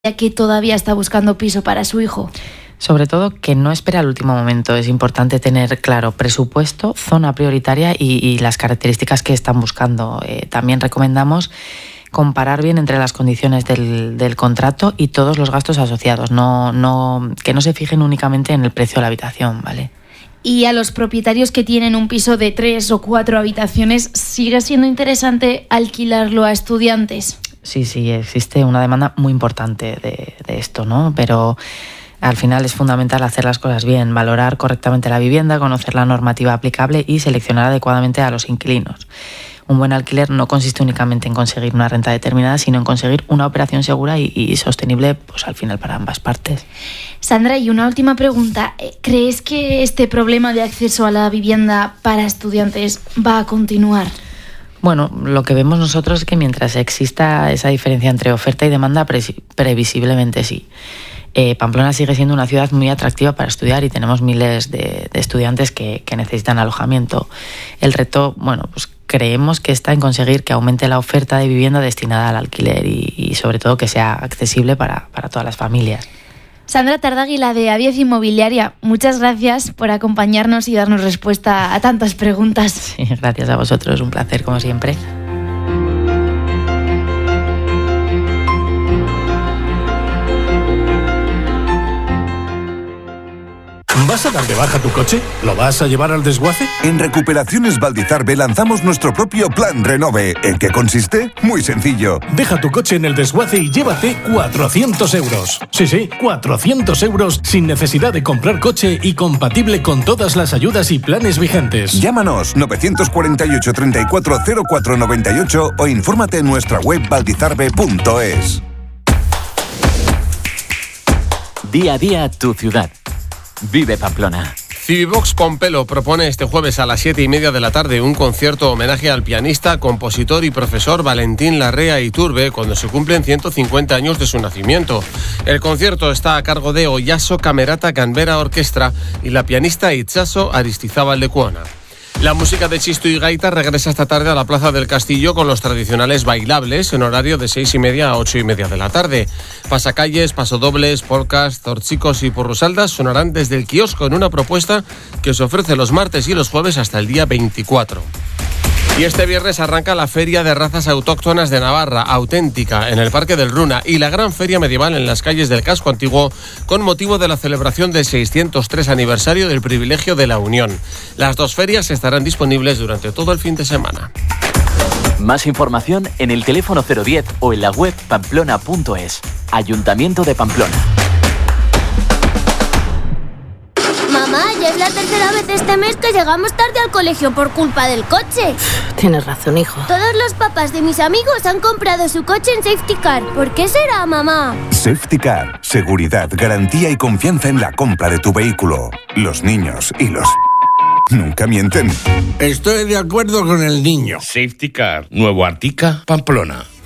que todavía está buscando piso para su hijo? Sobre todo que no espere al último momento. Es importante tener claro presupuesto, zona prioritaria y las características que están buscando. También recomendamos comparar bien entre las condiciones del contrato y todos los gastos asociados. Que no se fijen únicamente en el precio de la habitación, ¿vale? Y a los propietarios que tienen un piso de 3 o 4 habitaciones, ¿sigue siendo interesante alquilarlo a estudiantes? Sí, existe una demanda muy importante de esto, ¿no? Pero al final es fundamental hacer las cosas bien, valorar correctamente la vivienda, conocer la normativa aplicable y seleccionar adecuadamente a los inquilinos. Un buen alquiler no consiste únicamente en conseguir una renta determinada, sino en conseguir una operación segura y sostenible, pues al final para ambas partes. Sandra, y una última pregunta. ¿Crees que este problema de acceso a la vivienda para estudiantes va a continuar? Bueno, lo que vemos nosotros es que mientras exista esa diferencia entre oferta y demanda, previsiblemente sí. Pamplona sigue siendo una ciudad muy atractiva para estudiar y tenemos miles de estudiantes que necesitan alojamiento. El reto, pues creemos que está en conseguir que aumente la oferta de vivienda destinada al alquiler y sobre todo que sea accesible para todas las familias. Sandra Tardáguila, de A10 Inmobiliaria, muchas gracias por acompañarnos y darnos respuesta a tantas preguntas. Sí, gracias a vosotros, un placer como siempre. ¿Vas a dar de baja tu coche? ¿Lo vas a llevar al desguace? En Recuperaciones Valdizarbe lanzamos nuestro propio Plan Renove. ¿En qué consiste? Muy sencillo. Deja tu coche en el desguace y llévate 400 euros. Sí, 400 euros sin necesidad de comprar coche y compatible con todas las ayudas y planes vigentes. Llámanos 948 34 04 98 o infórmate en nuestra web valdizarbe.es. Día a día tu ciudad. Vive Pamplona. Civivox Pompelo propone este jueves a las 7:30 de la tarde un concierto homenaje al pianista, compositor y profesor Valentín Larrea Iturbe cuando se cumplen 150 años de su nacimiento. El concierto está a cargo de Oyaso Camerata Canberra Orquestra y la pianista Itxaso Aristizábal de Cuona. La música de Chistu y Gaita regresa esta tarde a la Plaza del Castillo con los tradicionales bailables en horario de 6:30 a 8:30 de la tarde. Pasacalles, pasodobles, polcas, zortzicos y porrusaldas sonarán desde el kiosco en una propuesta que se ofrece los martes y los jueves hasta el día 24. Y este viernes arranca la Feria de Razas Autóctonas de Navarra, Auténtica, en el Parque del Runa, y la gran feria medieval en las calles del casco antiguo con motivo de la celebración del 603 aniversario del privilegio de la Unión. Las dos ferias estarán disponibles durante todo el fin de semana. Más información en el teléfono 010 o en la web pamplona.es. Ayuntamiento de Pamplona. Mamá, ya es la tercera vez este mes que llegamos tarde al colegio por culpa del coche. Tienes razón, hijo. Todos los papás de mis amigos han comprado su coche en Safety Car. ¿Por qué será, mamá? Safety Car. Seguridad, garantía y confianza en la compra de tu vehículo. Los niños y los... nunca mienten. Estoy de acuerdo con el niño. Safety Car. Nuevo Artica, Pamplona.